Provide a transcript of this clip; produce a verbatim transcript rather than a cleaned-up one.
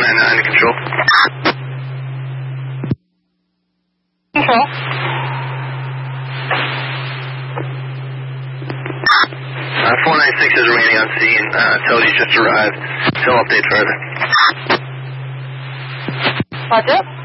nine nine to control. Control. Uh, four nine six is remaining on scene. Uh, tells you just arrived. He'll update further. Roger.